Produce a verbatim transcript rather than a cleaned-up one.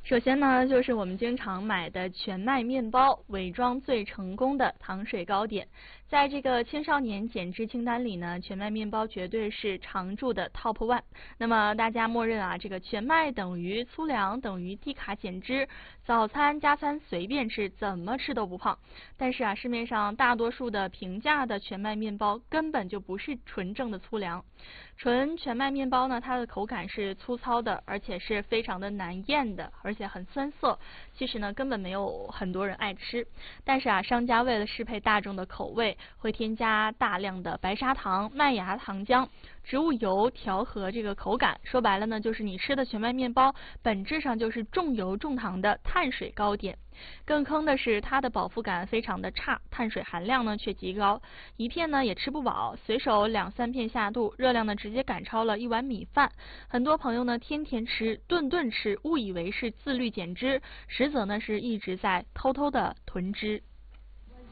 首先呢，就是我们经常买的全麦面包，伪装最成功的糖水糕点。在这个青少年减脂清单里呢，全麦面包绝对是常驻的 top one。那么大家默认啊，这个全麦等于粗粮，等于低卡减脂，早餐加餐随便吃，怎么吃都不胖。但是啊，市面上大多数的平价的全麦面包根本就不是纯正的粗粮。纯全麦面包呢，它的口感是粗糙的，而且是非常的难咽的，而且很酸涩。其实呢，根本没有很多人爱吃。但是啊，商家为了适配大众的口味，会添加大量的白砂糖、麦芽糖浆、植物油调和这个口感。说白了呢，就是你吃的全麦面包本质上就是重油重糖的碳水糕点。更坑的是，它的饱腹感非常的差，碳水含量呢却极高，一片呢也吃不饱，随手两三片下肚，热量呢直接赶超了一碗米饭。很多朋友呢天天吃，顿顿吃，误以为是自律减脂，实则呢是一直在偷偷的囤脂。